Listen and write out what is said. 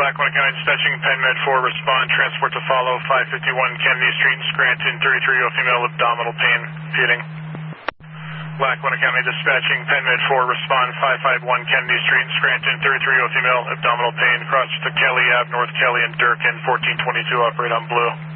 Lackawanna County Dispatching, PenMed 4, respond, transport to follow, 551 Kennedy Street in Scranton, 33-year-old female, abdominal pain, feeding. Lackawanna County Dispatching, PenMed 4, respond, 551 Kennedy Street in Scranton, 33-year-old female, abdominal pain, cross to Kelly Ave, North Kelly and Durkin, 1422, operate on blue.